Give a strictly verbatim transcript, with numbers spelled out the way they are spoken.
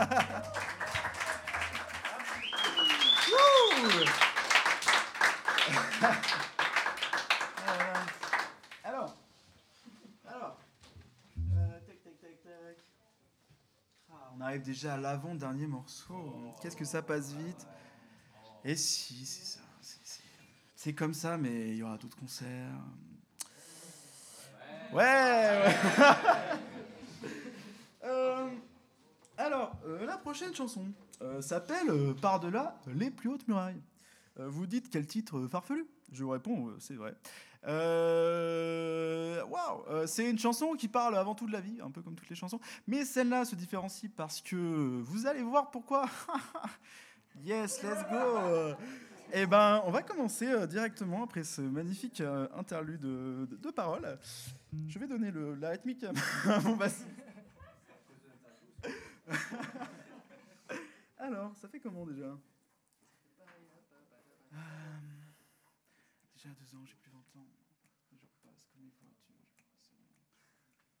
Alors, alors, euh, tac, tac, tac, tac. Ah, on arrive déjà à l'avant-dernier morceau. Qu'est-ce que ça passe vite. Et si, c'est ça. C'est, c'est, c'est comme ça, mais il y aura d'autres concerts. Ouais, ouais. euh, alors, euh, la prochaine chanson euh, s'appelle euh, Par-delà les plus hautes murailles. Euh, vous dites quel titre euh, farfelu? Je vous réponds, euh, c'est vrai. Euh, Waouh, euh, c'est une chanson qui parle avant tout de la vie, un peu comme toutes les chansons, mais celle-là se différencie parce que vous allez voir pourquoi. Yes, let's go. Eh ben, on va commencer euh, directement après ce magnifique euh, interlude de, de, de paroles. Je vais donner le, la rythmique à mon bassi. Alors, ça fait comment déjà? euh, Déjà deux ans, j'ai plus vingt ans.